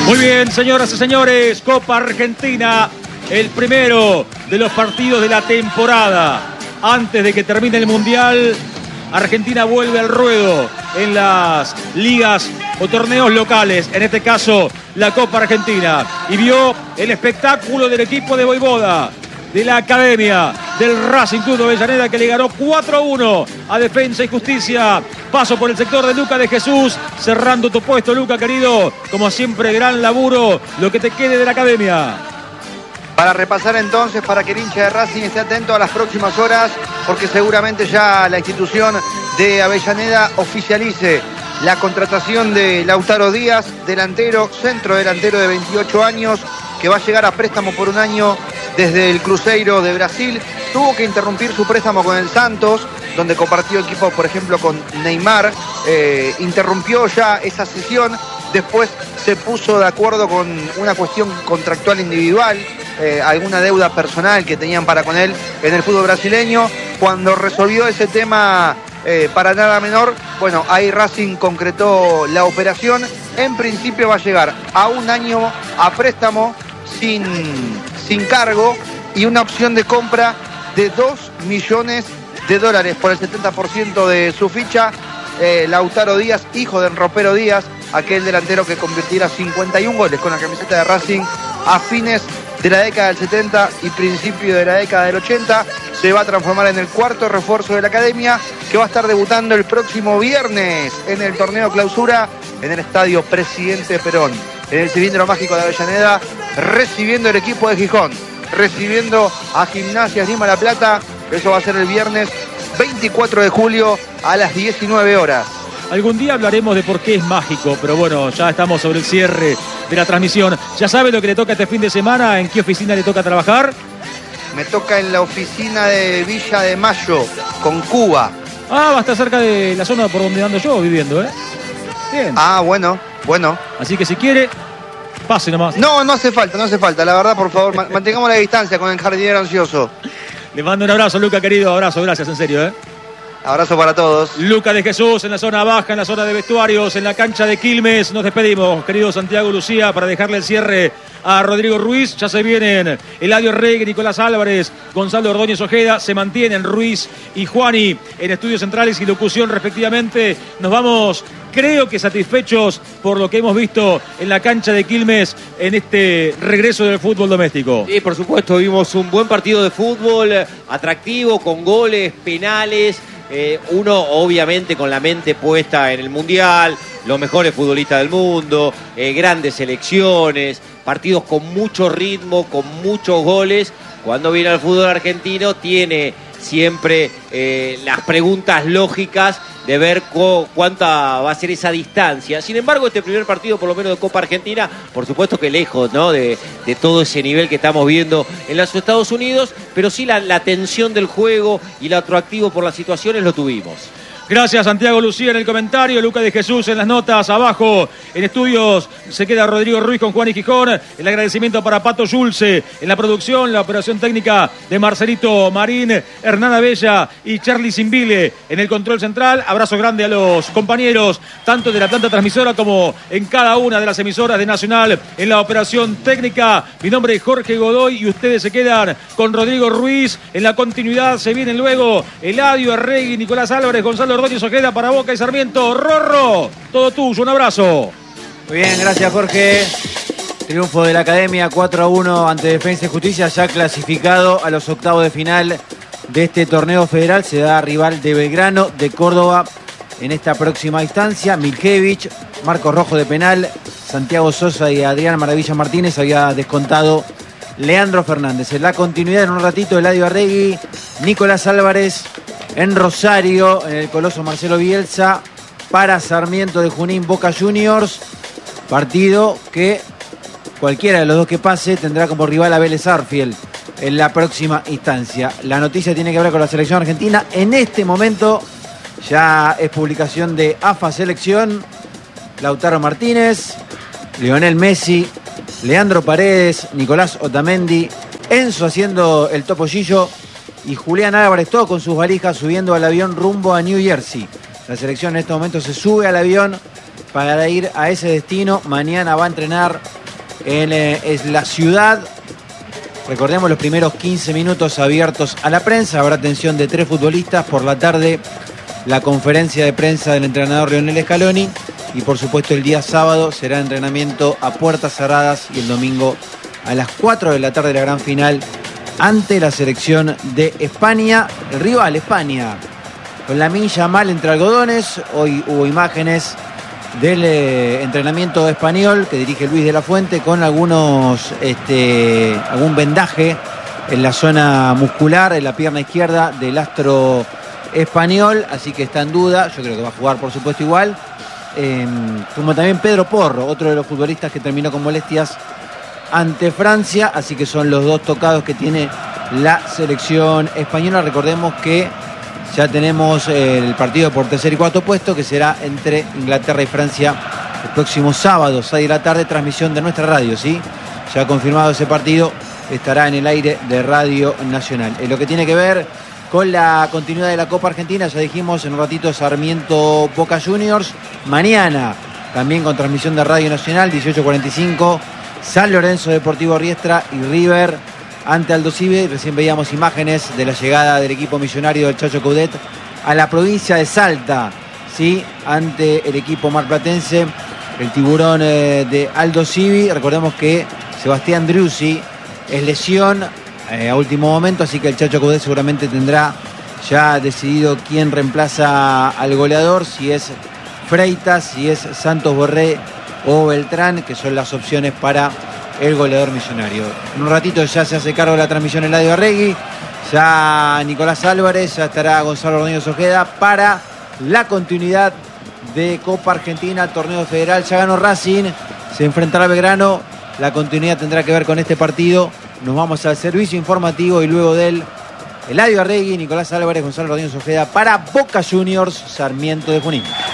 Muy bien, señoras y señores, Copa Argentina, el primero de los partidos de la temporada. Antes de que termine el Mundial, Argentina vuelve al ruedo en las ligas o torneos locales, en este caso la Copa Argentina. Y vio el espectáculo del equipo de Vojvoda, de la Academia del Racing Club de Avellaneda, que le ganó 4-1 a Defensa y Justicia. Paso por el sector de Luca de Jesús, cerrando tu puesto, Luca, querido. Como siempre, gran laburo, lo que te quede de la Academia. Para repasar entonces, para que el hincha de Racing esté atento a las próximas horas, porque seguramente ya la institución de Avellaneda oficialice la contratación de Lautaro Díaz, delantero, centro delantero de 28 años, que va a llegar a préstamo por un año desde el Cruzeiro de Brasil. Tuvo que interrumpir su préstamo con el Santos, donde compartió equipo, por ejemplo, con Neymar. Interrumpió ya esa sesión, después se puso de acuerdo con una cuestión contractual individual, alguna deuda personal que tenían para con él en el fútbol brasileño. Cuando resolvió ese tema para nada menor, bueno, ahí Racing concretó la operación. En principio va a llegar a un año a préstamo sin cargo y una opción de compra de $2 millones por el 70% de su ficha. Lautaro Díaz, hijo del Ropero Díaz, aquel delantero que convirtiera 51 goles con la camiseta de Racing a fines de la década del 70 y principio de la década del 80, se va a transformar en el cuarto refuerzo de la Academia, que va a estar debutando el próximo viernes en el torneo clausura en el estadio Presidente Perón, en el cilindro mágico de Avellaneda, recibiendo el equipo de Gijón, recibiendo a Gimnasia Esgrima La Plata. Eso va a ser el viernes 24 de julio a las 19 horas. Algún día hablaremos de por qué es mágico, pero bueno, ya estamos sobre el cierre de la transmisión. ¿Ya sabe lo que le toca este fin de semana? ¿En qué oficina le toca trabajar? Me toca en la oficina de Villa de Mayo, con Cuba. Ah, va a estar cerca de la zona por donde ando yo viviendo, ¿eh? Bien. Ah, bueno. Así que si quiere, pase nomás. No hace falta. La verdad, por favor, mantengamos la distancia con el jardinero ansioso. Le mando un abrazo, Luca, querido. Abrazo, gracias, en serio, ¿eh? Abrazo para todos. Luca de Jesús en la zona baja, en la zona de vestuarios, en la cancha de Quilmes. Nos despedimos, querido Santiago Lucía, para dejarle el cierre a Rodrigo Ruiz. Ya se vienen Eladio Regui, Nicolás Álvarez, Gonzalo Ordóñez Ojeda. Se mantienen Ruiz y Juani en estudios centrales y locución respectivamente. Nos vamos, creo que satisfechos por lo que hemos visto en la cancha de Quilmes en este regreso del fútbol doméstico. Sí, por supuesto, vimos un buen partido de fútbol, atractivo, con goles, penales. Uno obviamente con la mente puesta en el Mundial, los mejores futbolistas del mundo, grandes selecciones, partidos con mucho ritmo, con muchos goles. Cuando viene al fútbol argentino tiene siempre las preguntas lógicas de ver cuánta va a ser esa distancia. Sin embargo, este primer partido, por lo menos de Copa Argentina, por supuesto que lejos, ¿no?, de todo ese nivel que estamos viendo en los Estados Unidos, pero sí la tensión del juego y lo atractivo por las situaciones lo tuvimos. Gracias, Santiago Lucía en el comentario, Luca de Jesús en las notas. Abajo en estudios se queda Rodrigo Ruiz con Juan y Gijón. El agradecimiento para Pato Yulce en la producción, la operación técnica de Marcelito Marín, Hernán Abella y Charly Simbile en el control central. Abrazo grande a los compañeros, tanto de la planta transmisora como en cada una de las emisoras de Nacional en la operación técnica. Mi nombre es Jorge Godoy y ustedes se quedan con Rodrigo Ruiz. En la continuidad se vienen luego Eladio Arregui, Nicolás Álvarez, Gonzalo Ordóñez Ojeda para Boca y Sarmiento. Rorro, todo tuyo, un abrazo. Muy bien, gracias Jorge. Triunfo de la Academia 4-1 ante Defensa y Justicia, ya clasificado a los octavos de final de este torneo federal. Se da rival de Belgrano, de Córdoba en esta próxima instancia. Milkevich, Marcos Rojo de penal, Santiago Sosa y Adrián Maravilla Martínez. Había descontado Leandro Fernández. En la continuidad, en un ratito, Eladio Arregui, Nicolás Álvarez en Rosario, en el Coloso Marcelo Bielsa, para Sarmiento de Junín, Boca Juniors. Partido que cualquiera de los dos que pase tendrá como rival a Vélez Arfield en la próxima instancia. La noticia tiene que ver con la selección argentina. En este momento ya es publicación de AFA Selección. Lautaro Martínez, Lionel Messi, Leandro Paredes, Nicolás Otamendi, Enzo haciendo el topollillo y Julián Álvarez, todo con sus valijas, subiendo al avión rumbo a New Jersey. La selección en este momento se sube al avión para ir a ese destino. Mañana va a entrenar en la ciudad. Recordemos los primeros 15 minutos abiertos a la prensa. Habrá atención de 3 futbolistas. Por la tarde, la conferencia de prensa del entrenador Lionel Scaloni. Y por supuesto el día sábado será entrenamiento a puertas cerradas. Y el domingo a las 4 de la tarde la gran final ante la selección de España. El rival España con Lamine Yamal entre algodones. Hoy hubo imágenes del entrenamiento español que dirige Luis de la Fuente con algún vendaje en la zona muscular, en la pierna izquierda del astro español, así que está en duda. Yo creo que va a jugar por supuesto igual, como también Pedro Porro, otro de los futbolistas que terminó con molestias ante Francia, así que son los 2 tocados que tiene la selección española. Recordemos que ya tenemos el partido por tercer y cuarto puesto, que será entre Inglaterra y Francia el próximo sábado, 6 de la tarde, transmisión de nuestra radio, ¿sí? Ya confirmado ese partido, estará en el aire de Radio Nacional. En lo que tiene que ver con la continuidad de la Copa Argentina, ya dijimos en un ratito Sarmiento Boca Juniors. Mañana, también con transmisión de Radio Nacional, 18:45, San Lorenzo Deportivo Riestra y River ante Aldo Civi. Recién veíamos imágenes de la llegada del equipo millonario del Chacho Coudet a la provincia de Salta, ¿sí? Ante el equipo marplatense, el tiburón de Aldo Civi. Recordemos que Sebastián Driussi es lesión a último momento, así que el Chacho Coudet seguramente tendrá ya decidido quién reemplaza al goleador, si es Freitas, si es Santos Borré o Beltrán, que son las opciones para el goleador millonario. En un ratito ya se hace cargo de la transmisión Eladio Arregui, ya Nicolás Álvarez, ya estará Gonzalo Ordóñez Ojeda para la continuidad de Copa Argentina, torneo federal. Ya ganó Racing, se enfrentará a Belgrano, la continuidad tendrá que ver con este partido. Nos vamos al servicio informativo y luego de él, Eladio Arregui, Nicolás Álvarez, Gonzalo Ordóñez Ojeda para Boca Juniors, Sarmiento de Junín.